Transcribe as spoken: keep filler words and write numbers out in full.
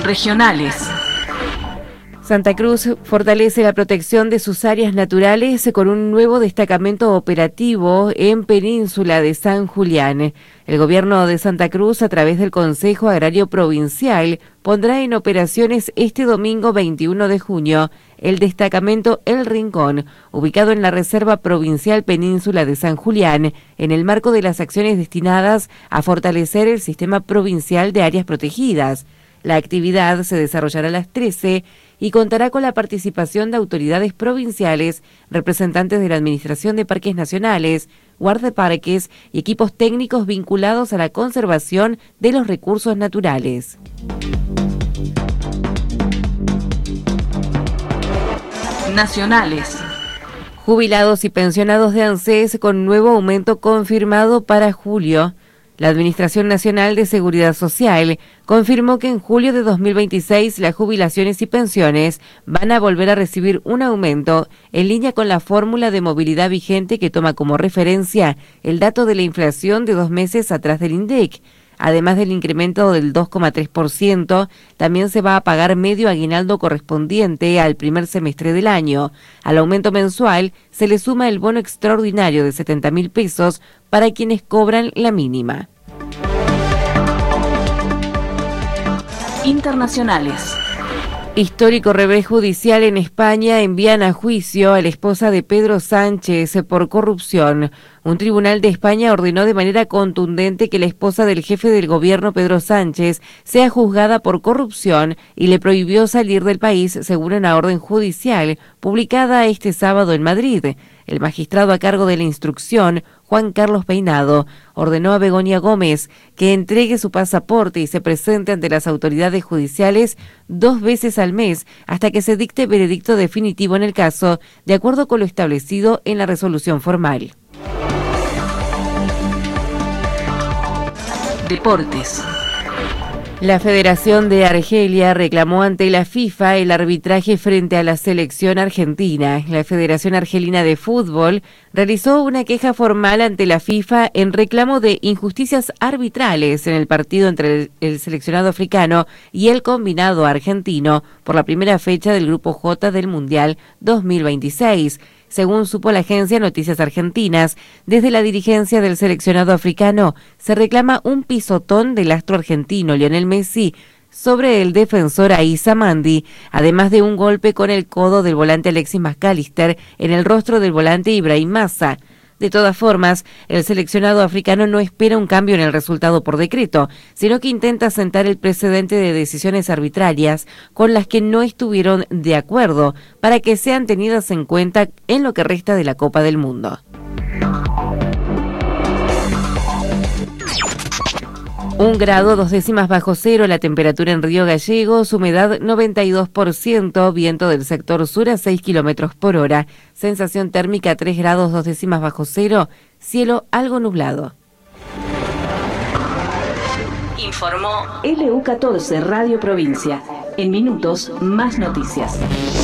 Regionales. Santa Cruz fortalece la protección de sus áreas naturales con un nuevo destacamento operativo en Península de San Julián. El gobierno de Santa Cruz, a través del Consejo Agrario Provincial, pondrá en operaciones este domingo veintiuno de junio el destacamento El Rincón, ubicado en la Reserva Provincial Península de San Julián, en el marco de las acciones destinadas a fortalecer el sistema provincial de áreas protegidas. La actividad se desarrollará a las trece y contará con la participación de autoridades provinciales, representantes de la Administración de Parques Nacionales, guardaparques y equipos técnicos vinculados a la conservación de los recursos naturales. Nacionales. Jubilados y pensionados de ANSES con nuevo aumento confirmado para julio. La Administración Nacional de Seguridad Social confirmó que en julio de dos mil veintiséis las jubilaciones y pensiones van a volver a recibir un aumento en línea con la fórmula de movilidad vigente que toma como referencia el dato de la inflación de dos meses atrás del INDEC. Además del incremento del dos coma tres por ciento, también se va a pagar medio aguinaldo correspondiente al primer semestre del año. Al aumento mensual se le suma el bono extraordinario de setenta mil pesos para quienes cobran la mínima. Internacionales. Histórico revés judicial en España, envían a juicio a la esposa de Pedro Sánchez por corrupción. Un tribunal de España ordenó de manera contundente que la esposa del jefe del gobierno, Pedro Sánchez, sea juzgada por corrupción y le prohibió salir del país según una orden judicial publicada este sábado en Madrid. El magistrado a cargo de la instrucción, Juan Carlos Peinado, ordenó a Begoña Gómez que entregue su pasaporte y se presente ante las autoridades judiciales dos veces al mes hasta que se dicte veredicto definitivo en el caso, de acuerdo con lo establecido en la resolución formal. Deportes. La Federación de Argelia reclamó ante la FIFA el arbitraje frente a la selección argentina. La Federación Argelina de Fútbol realizó una queja formal ante la FIFA en reclamo de injusticias arbitrales en el partido entre el, el seleccionado africano y el combinado argentino por la primera fecha del Grupo J del Mundial dos mil veintiséis. Según supo la agencia Noticias Argentinas, desde la dirigencia del seleccionado africano se reclama un pisotón del astro argentino Lionel Messi sobre el defensor Aissa Mandi, además de un golpe con el codo del volante Alexis McAllister en el rostro del volante Ibrahim Massa. De todas formas, el seleccionado africano no espera un cambio en el resultado por decreto, sino que intenta sentar el precedente de decisiones arbitrarias con las que no estuvieron de acuerdo para que sean tenidas en cuenta en lo que resta de la Copa del Mundo. Un grado, dos décimas bajo cero, la temperatura en Río Gallegos, humedad noventa y dos por ciento, viento del sector sur a seis kilómetros por hora, sensación térmica tres grados, dos décimas bajo cero, cielo algo nublado. Informó L U catorce Radio Provincia. En minutos, más noticias.